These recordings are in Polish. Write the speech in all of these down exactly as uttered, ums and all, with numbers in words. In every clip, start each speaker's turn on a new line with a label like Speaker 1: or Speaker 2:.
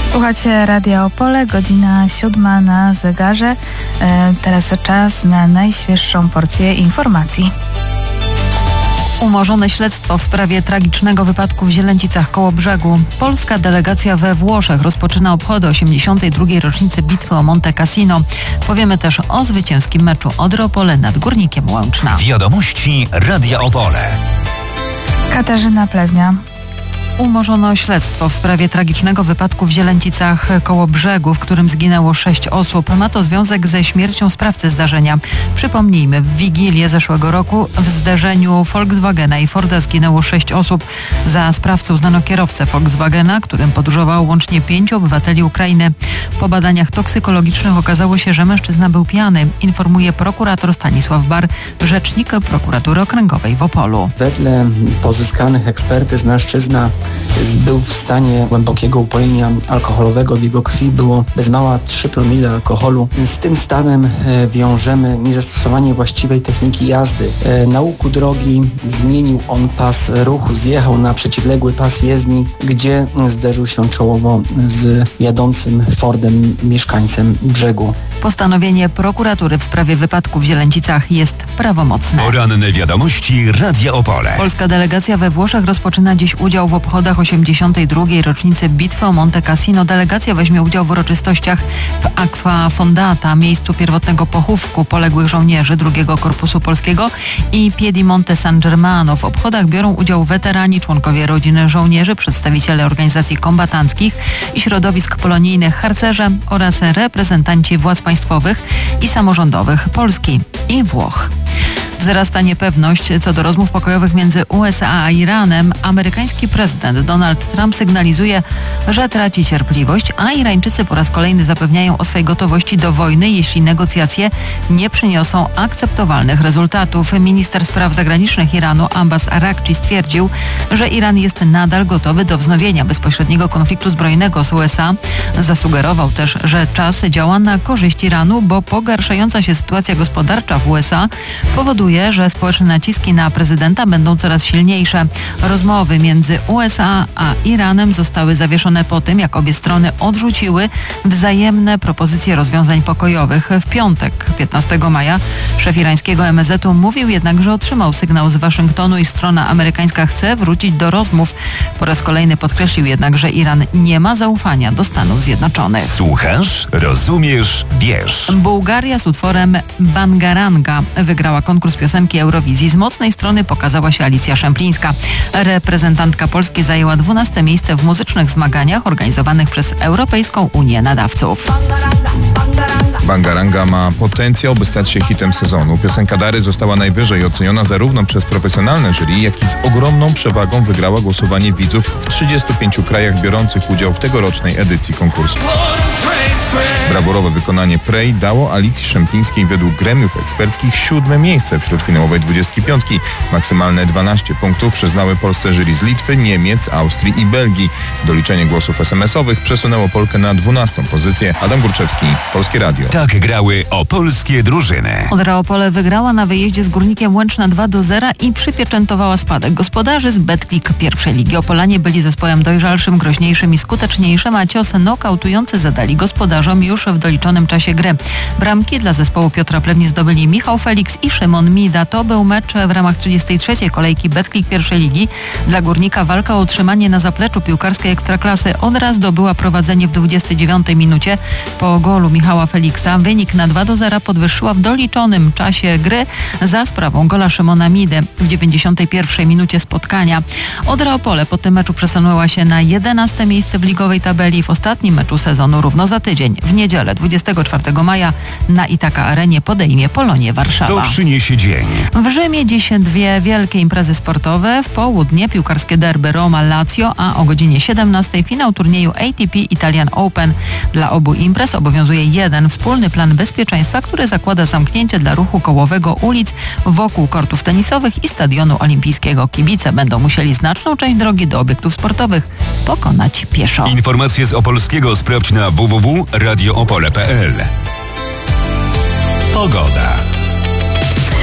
Speaker 1: Słuchacie Radia Opole, godzina siódma na zegarze. E, teraz czas na najświeższą porcję informacji.
Speaker 2: Umorzone śledztwo w sprawie tragicznego wypadku w Zielęcicach koło brzegu. Polska delegacja we Włoszech rozpoczyna obchody osiemdziesiątej drugiej rocznicy bitwy o Monte Cassino. Powiemy też o zwycięskim meczu Odry Opole nad Górnikiem Łęczna.
Speaker 3: Wiadomości Radia Opole.
Speaker 1: Katarzyna Plewnia.
Speaker 2: Umorzono śledztwo w sprawie tragicznego wypadku w Zielęcicach koło brzegu, w którym zginęło sześć osób. Ma to związek ze śmiercią sprawcy zdarzenia. Przypomnijmy, w Wigilię zeszłego roku w zderzeniu Volkswagena i Forda zginęło sześć osób. Za sprawcę uznano kierowcę Volkswagena, którym podróżowało łącznie pięciu obywateli Ukrainy. Po badaniach toksykologicznych okazało się, że mężczyzna był pijany, informuje prokurator Stanisław Bar, rzecznik prokuratury okręgowej w Opolu.
Speaker 4: Wedle pozyskanych ekspertyz mężczyzna był w stanie głębokiego upojenia alkoholowego. W jego krwi było bez mała trzy promile alkoholu. Z tym stanem wiążemy niezastosowanie właściwej techniki jazdy. Na łuku drogi zmienił on pas ruchu, zjechał na przeciwległy pas jezdni, gdzie zderzył się czołowo z jadącym Fordem, mieszkańcem brzegu.
Speaker 2: Postanowienie prokuratury w sprawie wypadku w Zielęcicach jest prawomocne.
Speaker 3: Poranne wiadomości Radia Opole.
Speaker 2: Polska delegacja we Włoszech rozpoczyna dziś udział w obchodach osiemdziesiątej drugiej rocznicy bitwy o Monte Cassino. Delegacja weźmie udział w uroczystościach w Aqua Fondata, miejscu pierwotnego pochówku poległych żołnierzy drugiego Korpusu Polskiego i Piedimonte San Germano. W obchodach biorą udział weterani, członkowie rodziny żołnierzy, przedstawiciele organizacji kombatanckich i środowisk polonijnych, harcerze oraz reprezentanci władz państwowych i samorządowych Polski i Włoch. Wzrasta niepewność co do rozmów pokojowych między U S A a Iranem. Amerykański prezydent Donald Trump sygnalizuje, że traci cierpliwość, a Irańczycy po raz kolejny zapewniają o swej gotowości do wojny, jeśli negocjacje nie przyniosą akceptowalnych rezultatów. Minister spraw zagranicznych Iranu Abbas Araghchi stwierdził, że Iran jest nadal gotowy do wznowienia bezpośredniego konfliktu zbrojnego z U S A. Zasugerował też, że czas działa na korzyść Iranu, bo pogarszająca się sytuacja gospodarcza w U S A powoduje, że społeczne naciski na prezydenta będą coraz silniejsze. Rozmowy między U S A a Iranem zostały zawieszone po tym, jak obie strony odrzuciły wzajemne propozycje rozwiązań pokojowych. W piątek, piętnastego maja, szef irańskiego M S Z u mówił jednak, że otrzymał sygnał z Waszyngtonu i strona amerykańska chce wrócić do rozmów. Po raz kolejny podkreślił jednak, że Iran nie ma zaufania do Stanów Zjednoczonych.
Speaker 3: Słuchasz, rozumiesz, wiesz.
Speaker 2: Bułgaria z utworem Bangaranga wygrała konkurs piosenki Eurowizji. Z mocnej strony pokazała się Alicja Szemplińska. Reprezentantka Polski zajęła dwunaste miejsce w muzycznych zmaganiach organizowanych przez Europejską Unię Nadawców.
Speaker 5: Bangaranga ma potencjał, by stać się hitem sezonu. Piosenka Dary została najwyżej oceniona zarówno przez profesjonalne jury, jak i z ogromną przewagą wygrała głosowanie widzów w trzydziestu pięciu krajach biorących udział w tegorocznej edycji konkursu. Brawurowe wykonanie Prej dało Alicji Szemplińskiej według gremiów eksperckich siódme miejsce wśród finałowej dwudziestki piątki. Maksymalne dwanaście punktów przyznały Polsce jury z Litwy, Niemiec, Austrii i Belgii. Doliczenie głosów es em es owych przesunęło Polkę na dwunastą pozycję. Adam Górczewski, Polskie Radio.
Speaker 3: Tak grały opolskie drużyny.
Speaker 2: Odra Opole wygrała na wyjeździe z Górnikiem Łęczna dwa do zera i przypieczętowała spadek gospodarzy z Betclic pierwszej ligi. Opolanie byli zespołem dojrzalszym, groźniejszym i skuteczniejszym, a cios nokautujący zadali gospodarzom już w doliczonym czasie gry. Bramki dla zespołu Piotra Plewni zdobyli Michał Felix i Szymon Mida. To był mecz w ramach trzydziestej trzeciej kolejki Betclic pierwszej ligi. Dla Górnika walka o utrzymanie na zapleczu piłkarskiej ekstraklasy. Odra zdobyła prowadzenie w dwudziestej dziewiątej minucie po golu Michała Feliksa. Wynik na dwa do zera podwyższyła w doliczonym czasie gry za sprawą gola Szymona Midy w dziewięćdziesiątej pierwszej minucie spotkania. Odra Opole po tym meczu przesunęła się na jedenaste miejsce w ligowej tabeli. W ostatnim meczu sezonu równo za tydzień, w niedzielę dwudziestego czwartego maja na Itaka Arenie podejmie Polonię Warszawa.
Speaker 3: To przyniesie dzień.
Speaker 2: W Rzymie dziś dwie wielkie imprezy sportowe. W południe piłkarskie derby Roma-Lazio, a o godzinie siedemnastej finał turnieju A T P Italian Open. Dla obu imprez obowiązuje jeden wspólny plan bezpieczeństwa, który zakłada zamknięcie dla ruchu kołowego ulic wokół kortów tenisowych i stadionu olimpijskiego. Kibice będą musieli znaczną część drogi do obiektów sportowych pokonać pieszo.
Speaker 3: Informacje z Opolskiego sprawdź na w w w kropka radio opole kropka p l. Pogoda.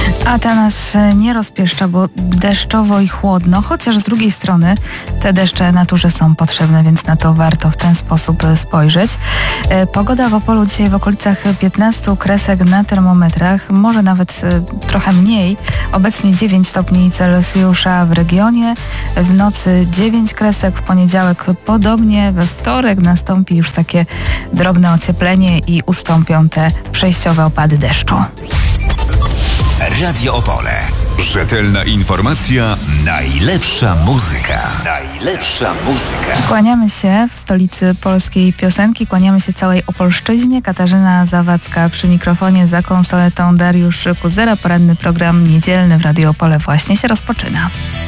Speaker 1: A ta nas nie rozpieszcza, bo deszczowo i chłodno, chociaż z drugiej strony te deszcze naturze są potrzebne, więc na to warto w ten sposób spojrzeć. Pogoda w Opolu dzisiaj w okolicach piętnastu kresek na termometrach, może nawet trochę mniej. Obecnie dziewięć stopni Celsjusza w regionie, w nocy dziewięć kresek, w poniedziałek podobnie, we wtorek nastąpi już takie drobne ocieplenie i ustąpią te przejściowe opady deszczu.
Speaker 3: Radio Opole. Rzetelna informacja, najlepsza muzyka. Najlepsza muzyka.
Speaker 1: Kłaniamy się w stolicy polskiej piosenki, kłaniamy się całej Opolszczyźnie. Katarzyna Zawadzka przy mikrofonie, za konsoletą Dariusz Kuzera. Poranny program niedzielny w Radio Opole właśnie się rozpoczyna.